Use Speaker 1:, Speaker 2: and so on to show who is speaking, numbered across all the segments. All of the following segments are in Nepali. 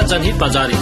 Speaker 1: जनहितमा जारी।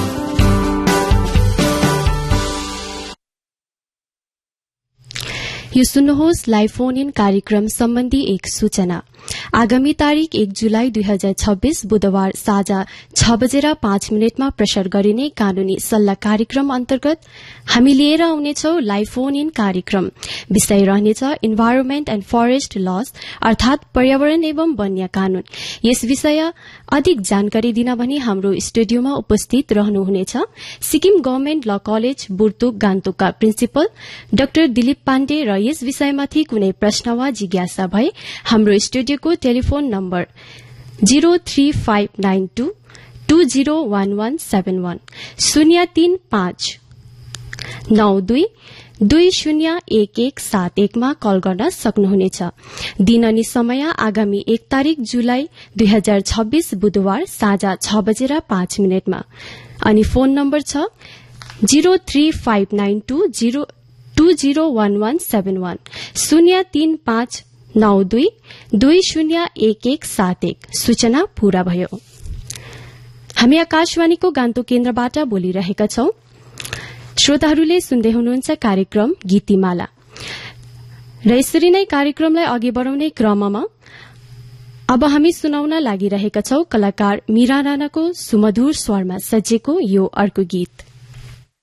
Speaker 2: यो सुन्नुहोस् लाइभ फोन इन कार्यक्रम सम्बन्धी एक सूचना। आगामी तारिक 1 जुलाई 2026 बुधबार साँझ 6:05 प्रसार गरिने कानूनी सल्लाह कार्यक्रम अन्तर्गत हामी लिएर आउनेछौ लाइभ फोन इन कार्यक्रम। विषय रहनेछ इन्भाइरोमेन्ट एण्ड फरेस्ट लज अर्थात पर्यावरण एवं वन्य कानून। यस विषय अधिक जानकारी दिन भनी हाम्रो स्टुडियोमा उपस्थित रहनुहुनेछ सिक्किम गभर्नमेन्ट ल कलेज बुर्तुक गान्तोकका प्रिन्सिपल डाक्टर दिलीप पाण्डे र यस विषयमाथि कुनै प्रश्न वा जिज्ञासा भए हाम्रो स्टुडियोको टेलिफोन नम्बर 03592 201171 035 92 201171 मा कल गर्न सक्नुहुनेछ। दिन अनि समय आगामी 1 तारिक जुलाई 2026 बुधबार साँझ 6:05 मा अनि फोन नम्बर छ 03592 201171 035 92 201171। सूचना पूरा भयो। हामी आकाशवाणीको गान्तोक केन्द्रबाट बोलिरहेका छौं। श्रोताहरूले सुन्दै हुनुहुन्छ कार्यक्रम गीतिमाला र यसरी नै कार्यक्रमलाई अघि बढ़ाउने क्रममा अब हामी सुनाउन लागिरहेका छौं कलाकार मीरा राणाको सुमधुर स्वरमा सजिएको यो अर्को गीत।